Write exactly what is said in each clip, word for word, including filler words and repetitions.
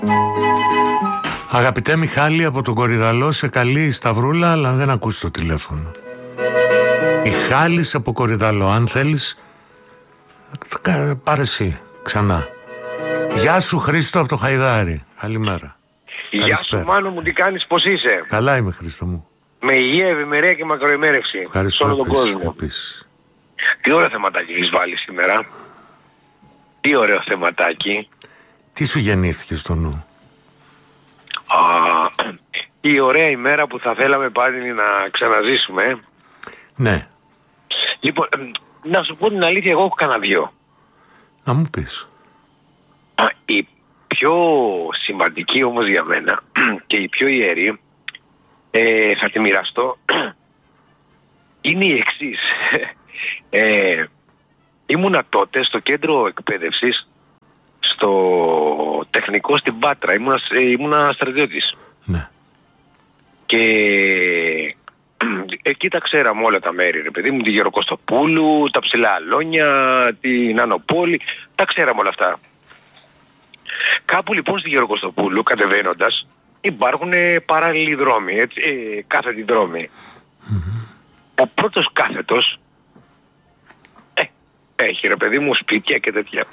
Αγαπητέ Μιχάλη από τον Κορυδαλό, σε καλεί Σταυρούλα, αλλά δεν ακούς το τηλέφωνο. Μιχάλης από Κορυδαλό, αν θέλεις πάρε εσύ ξανά. Γεια σου Χρήστο από το Χαϊδάρι. Καλημέρα. Γεια Καλησπέρα. σου Μάνο μου, τι κάνεις, πώς είσαι? Καλά είμαι Χρήστο μου. Με υγεία, ευημερία και μακροημέρευση. Ευχαριστώ σε όλο τον επίσης, κόσμο. επίσης. Τι ωραίο θεματάκι έχεις βάλει σήμερα. Τι ωραίο θεματάκι. Τι σου γεννήθηκε στο νου? Α, η ωραία ημέρα που θα θέλαμε πάλι να ξαναζήσουμε. Ναι. Λοιπόν, να σου πω την αλήθεια, εγώ έχω κανένα δυο. Να μου πεις. Α, η πιο σημαντική όμως για μένα και η πιο ιερή, ε, θα τη μοιραστώ, είναι η εξής. Ε, ήμουνα τότε στο κέντρο εκπαίδευσης, στο τεχνικό στην Πάτρα. Ήμουνα, ήμουνα στρατιώτης. Ναι. Και εκεί τα ξέραμε όλα τα μέρη, ρε παιδί μου, τη Γεροκοστοπούλου, τα Ψηλά Αλόνια, την Ανοπόλη, τα ξέραμε όλα αυτά. Κάπου λοιπόν στη Γεροκοστοπούλου, κατεβαίνοντας, υπάρχουν παράλληλοι δρόμοι, έτσι, ε, κάθετοι δρόμοι. Mm-hmm. Ο πρώτος κάθετος, ε, έχει ρε παιδί μου σπίτια και τέτοια.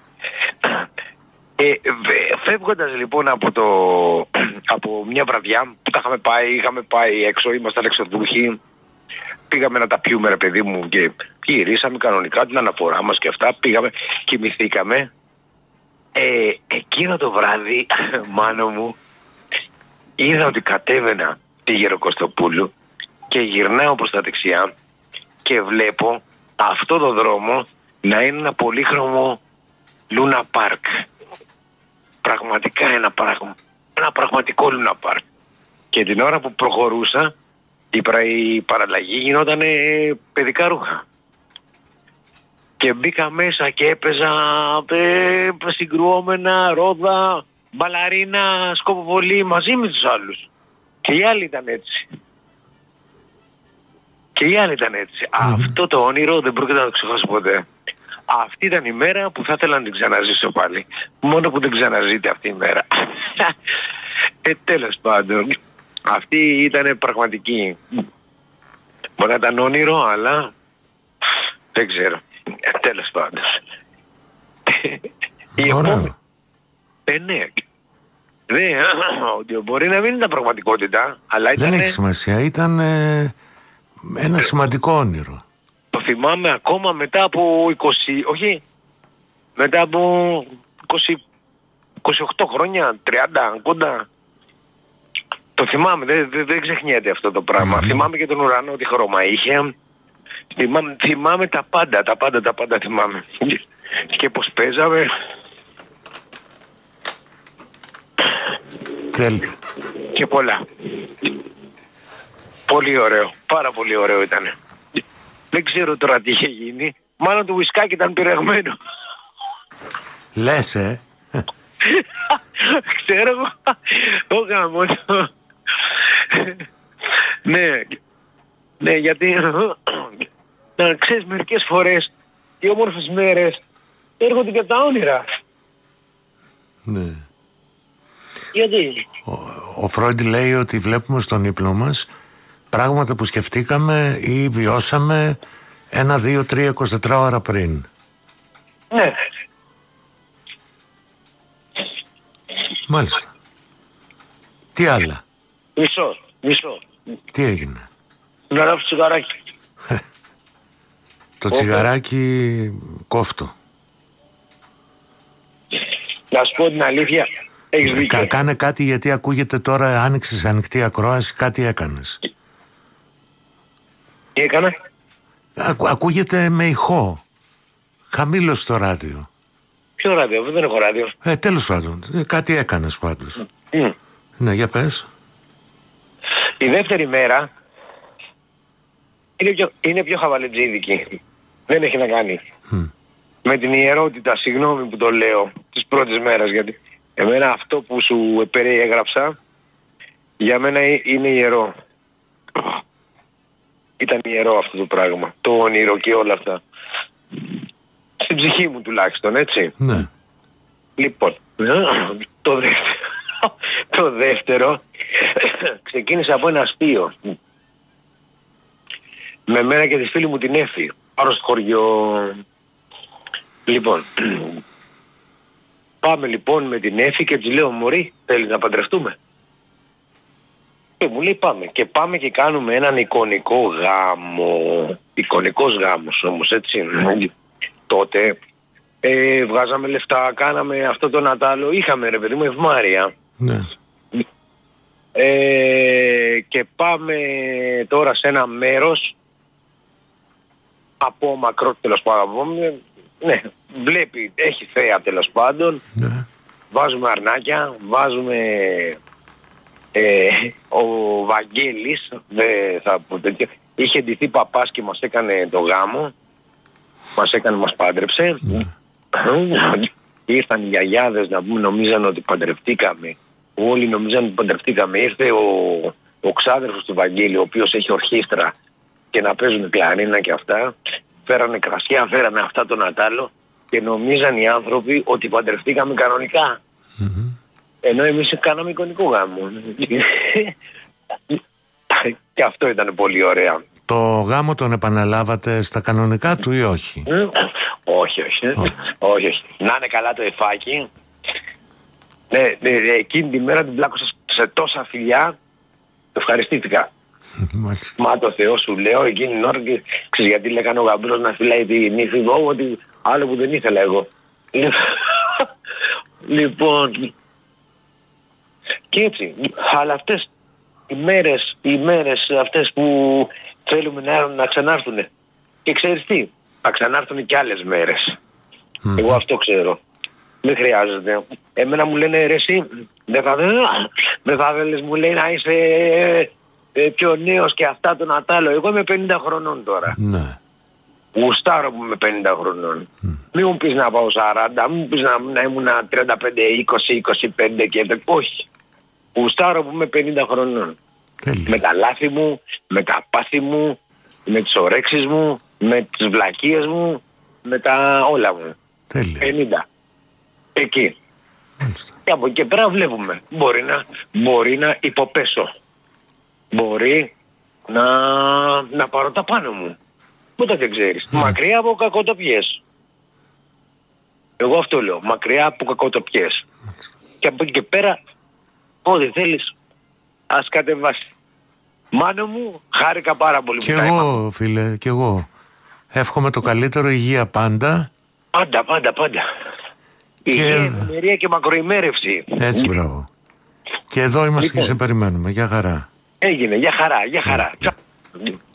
Ε, φεύγοντας λοιπόν από, το, από μια βραδιά που τα είχαμε πάει, είχαμε πάει έξω, ήμασταν εξοδούχοι, πήγαμε να τα πιούμε ρε παιδί μου και γυρίσαμε κανονικά την αναφορά μας και αυτά, πήγαμε, κοιμηθήκαμε. Ε, εκείνο το βράδυ, Μάνο μου, είδα ότι κατέβαινα τη Γεροκοστοπούλου και γυρνάω προς τα δεξιά και βλέπω αυτό το δρόμο να είναι ένα πολύχρωμο Λούνα Πάρκ. Πραγματικά ένα, πραγμα... ένα πραγματικό Λούνα Πάρκ. Και την ώρα που προχωρούσα, η, πρα... η παραλλαγή γινόταν παιδικά ρούχα. Και μπήκα μέσα και έπαιζα ε, συγκρουόμενα, ρόδα, μπαλαρίνα, σκοποβολή μαζί με τους άλλους. Και οι άλλοι ήταν έτσι. Και οι άλλοι ήταν έτσι. Mm-hmm. Αυτό το όνειρο δεν πρόκειται να το ξεχάσω ποτέ. Αυτή ήταν η μέρα που θα ήθελα να την ξαναζήσω πάλι. Μόνο που δεν ξαναζείται αυτή η μέρα. ε, τέλος πάντων. Αυτή ήταν πραγματική. Μπορεί να ήταν όνειρο, αλλά δεν ξέρω. Ε, τέλος πάντων. η επόμενη... Ε, ναι. Δεν, ότι μπορεί να μην ήταν πραγματικότητα, αλλά ήταν... Δεν έχει σημασία. Ήταν ε, ένα σημαντικό όνειρο. Το θυμάμαι ακόμα μετά από είκοσι, όχι, μετά από είκοσι, είκοσι οκτώ χρόνια, τριάντα, κοντά. Το θυμάμαι, δεν, δεν, δεν ξεχνιέται αυτό το πράγμα. Mm-hmm. Θυμάμαι και τον ουρανό, τι χρώμα είχε. Θυμάμαι, θυμάμαι τα πάντα, τα πάντα, τα πάντα θυμάμαι. Και πως παίζαμε. Τέλεια. Και πολλά. Πολύ ωραίο, πάρα πολύ ωραίο ήταν. Δεν ξέρω τώρα τι είχε γίνει. Μάλλον το ουισκάκι ήταν πειραγμένο. Λες, ε. Ξέρω εγώ. Το γάμο. Ναι. Ναι, γιατί να ξέρεις, μερικές φορές οι όμορφες μέρες έρχονται και τα όνειρα. Ναι. Γιατί? Ο, ο Φρόιντ λέει ότι βλέπουμε στον ύπνο μας πράγματα που σκεφτήκαμε ή βιώσαμε ένα, δύο, τρία, είκοσι τέσσερα ώρα πριν. Ναι. Μάλιστα. Τι άλλα? Μισό, μισό. Τι έγινε? Να ράψω τσιγαράκι. Το τσιγαράκι κόφτω. Να σου πω την αλήθεια. Έχεις δίκιο. Κα, κάνε κάτι, γιατί ακούγεται τώρα, άνοιξες ανοιχτή ακρόαση, κάτι έκανες. Τι έκανα? Ακού, ακούγεται με ηχό. Χαμήλωσε το ράδιο. Ποιο ράδιο? Δεν έχω ράδιο. Ε, τέλος πάντων. Κάτι έκανες πάντως. Mm. Ναι, για πες. Η δεύτερη μέρα είναι πιο, είναι πιο χαβαλετζίδικη. Δεν έχει να κάνει mm. με την ιερότητα, συγγνώμη που το λέω, της πρώτης μέρας, γιατί εμένα αυτό που σου περιέγραψα για μένα είναι ιερό. Ήταν ιερό αυτό το πράγμα. Το όνειρο και όλα αυτά. Στην ψυχή μου τουλάχιστον, έτσι. Ναι. Λοιπόν, το δεύτερο, το δεύτερο ξεκίνησε από ένα αστείο. Με μένα και τη φίλη μου την Έφη. Πάω στο χωριό. Λοιπόν, πάμε λοιπόν με την Έφη και της λέω, μωρή, θέλεις να παντρευτούμε? Και μου λέει πάμε. Και πάμε και κάνουμε έναν εικονικό γάμο. Εικονικός γάμος όμως, έτσι. Τότε ε, βγάζαμε λεφτά, κάναμε αυτό το Νατάλο. Είχαμε, ρε παιδί μου, ευμάρεια. Ναι. Ε, και πάμε τώρα σε ένα μέρος από μακρό, τέλος πάντων. Ναι, βλέπει, έχει θέα, τέλος πάντων. Ναι. Βάζουμε αρνάκια, βάζουμε ε, ο Βαγγέλης, δε, θα πω τέτοιο, είχε ντυθεί παπάς και μας έκανε το γάμο. Μας έκανε, μας πάντρεψε. Ναι. Ήρθαν οι γιαγιάδες να πούμε, νομίζαν ότι παντρευτήκαμε. Όλοι νομίζαν ότι παντρευτήκαμε. Ήρθε ο, ο ξάδερφος του Βαγγέλη, ο οποίος έχει ορχήστρα και να παίζουν κλαρίνα και αυτά. Φέρανε κρασιά, φέρανε αυτά το Νατάλο και νομίζαν οι άνθρωποι ότι παντρευτήκαμε κανονικά. Mm-hmm. Ενώ εμείς κάναμε εικονικό γάμο. Και αυτό ήταν πολύ ωραία. Το γάμο τον επαναλάβατε στα κανονικά του ή όχι? Mm. Όχι, όχι. Oh. όχι, όχι. Να είναι καλά το εφάκι. Ναι, ναι, ναι, εκείνη τη μέρα την πλάκωσα σε τόσα φιλιά. Ευχαριστήθηκα. Μα το Θεό σου λέω, εκείνη την ώρα και ξέρεις γιατί λέγανε ο γαμπρός να φυλάει τη νύφη μου, ότι άλλο που δεν ήθελα εγώ. Λοιπόν, και έτσι, αλλά αυτές οι μέρες, οι μέρες αυτές που θέλουμε να, να ξανάρθουν. Και ξέρεις τι, θα ξανάρθουν και άλλες μέρες. Mm. Εγώ αυτό ξέρω. Δεν χρειάζεται. Εμένα μου λένε ρε εσύ, δεν θα, δεν θα θέλεις, μου λέει, να είσαι ε, πιο νέος και αυτά το Νατάλο. Εγώ είμαι πενήντα χρονών τώρα. Ναι. Γουστάρω που είμαι πενήντα χρονών. Mm. Μην μου πεις να πάω σαράντα, μην μου πεις να, να ήμουν τριάντα πέντε, είκοσι, είκοσι πέντε και όχι. Γουστάρω που είμαι πενήντα χρονών. Τέλει. Με τα λάθη μου, με τα πάθη μου, με τις ορέξεις μου, με τις βλακίες μου, με τα όλα μου. Τέλει. πενήντα. Εκεί. Μάλιστα. Και από εκεί πέρα βλέπουμε. Μπορεί να, μπορεί να υποπέσω. Μπορεί να, να πάρω τα πάνω μου. Ούτε δεν ξέρεις. Mm. Μακριά από κακοτοπιές. Εγώ αυτό λέω. Μακριά από κακοτοπιές. Mm. Και από εκεί και πέρα, ό,τι θέλεις, ας κατεβάσει. Μάνο μου, χάρηκα πάρα πολύ. Κι εγώ, φίλε, κι εγώ. Εύχομαι το καλύτερο, υγεία πάντα. Πάντα, πάντα, πάντα. Και... υγεία, ευημερία και μακροημέρευση. Έτσι, μπράβο. Και εδώ είμαστε, λοιπόν, και σε περιμένουμε. Για χαρά. Έγινε, για χαρά, για χαρά. Yeah.